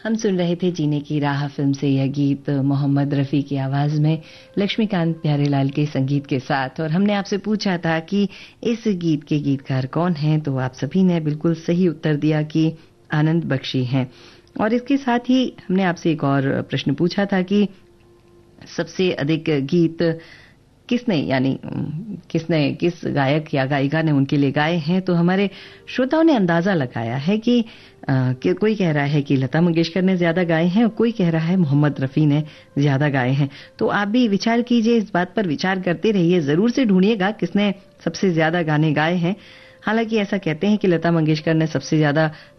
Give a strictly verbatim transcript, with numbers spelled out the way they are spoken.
हम सुन रहे थे जीने की राह फिल्म से यह गीत मोहम्मद रफ़ी की आवाज़ में लक्ष्मीकांत प्यारेलाल के संगीत के साथ। और हमने आपसे पूछा था कि इस गीत के गीतकार कौन हैं, तो आप सभी ने बिल्कुल सही उत्तर दिया कि आनंद बख्शी हैं। और इसके साथ ही हमने आपसे एक और प्रश्न पूछा था कि सबसे अधिक गीत किसने यानी किसने किस गायक या गायिका ने उनके लिए गाए हैं। तो हमारे श्रोताओं ने अंदाजा लगाया है कि, आ, कि कोई कह रहा है कि लता मंगेशकर ने ज्यादा गाए हैं और कोई कह रहा है मोहम्मद रफ़ी ने ज्यादा गाए हैं। तो आप भी विचार कीजिए, इस बात पर विचार करते रहिए, जरूर से ढूंढिएगा किसने सबसे ज्यादा गाने गाए हैं। हालांकि ऐसा कहते हैं कि लता मंगेशकर ने सबसे ज्यादा